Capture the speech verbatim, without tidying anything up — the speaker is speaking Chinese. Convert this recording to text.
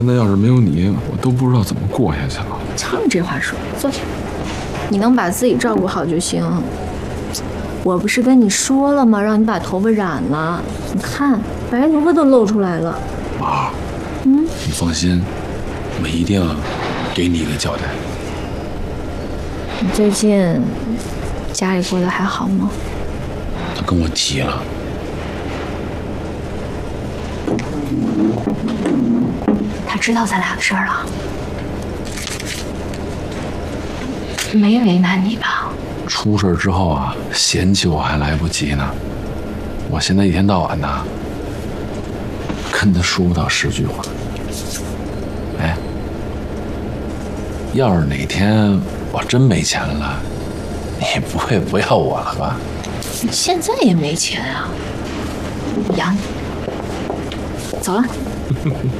那要是没有你，我都不知道怎么过下去了。 瞧你这话说，坐下。你能把自己照顾好就行。我不是跟你说了吗？让你把头发染了，你看白头发都露出来了。 妈， 嗯， 你放心，我一定给你一个交代。 你最近家里过得还好吗？ 他跟我急了。 他知道咱俩的事儿了，没为难你吧？ 出事之后啊，嫌弃我还来不及呢。我现在一天到晚的跟他说不到十句话。哎，要是哪天我真没钱了，你不会不要我了吧？ 你现在也没钱啊，我养你。走了。